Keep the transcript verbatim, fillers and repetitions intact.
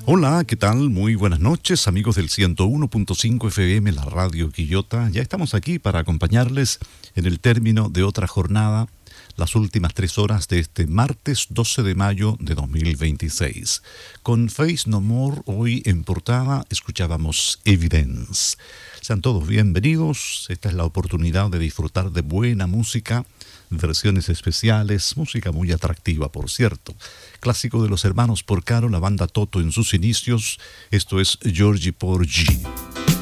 Hola, ¿qué tal? Muy buenas noches, amigos del ciento uno punto cinco F M, la radio Quillota. Ya estamos aquí para acompañarles en el término de otra jornada, las últimas tres horas de este martes doce de mayo de dos mil veintiséis. Con Faith No More, hoy en portada, escuchábamos Evidence. Sean todos bienvenidos, esta es la oportunidad de disfrutar de buena música, versiones especiales, música muy atractiva, por cierto. Clásico de los hermanos Porcaro, la banda Toto en sus inicios. Esto es Georgie Porgy.